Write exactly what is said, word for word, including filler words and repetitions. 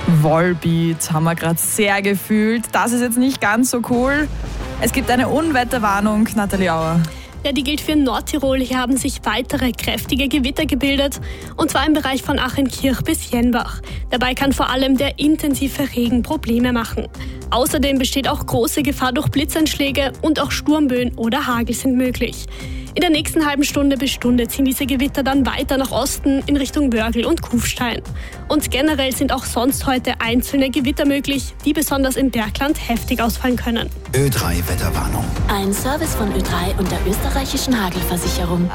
Volbeat haben wir gerade sehr gefühlt. Das ist jetzt nicht ganz so cool. Es gibt eine Unwetterwarnung, Nathalie Auer. Ja, die gilt für Nordtirol. Hier haben sich weitere kräftige Gewitter gebildet, und zwar im Bereich von Achenkirch bis Jenbach. Dabei kann vor allem der intensive Regen Probleme machen. Außerdem besteht auch große Gefahr durch Blitzeinschläge, und auch Sturmböen oder Hagel sind möglich. In der nächsten halben Stunde bis Stunde ziehen diese Gewitter dann weiter nach Osten in Richtung Wörgl und Kufstein. Und generell sind auch sonst heute einzelne Gewitter möglich, die besonders im Bergland heftig ausfallen können. Ö drei Wetterwarnung. Ein Service von Ö drei und der österreichischen Hagelversicherung.